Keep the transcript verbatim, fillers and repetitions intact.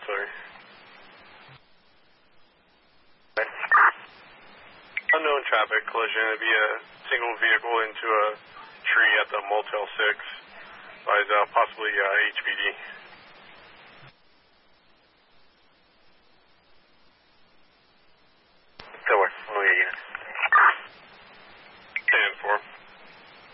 sorry. Unknown traffic collision. It'd be a single vehicle into a tree at the Motel six. By uh, possibly uh, H P D.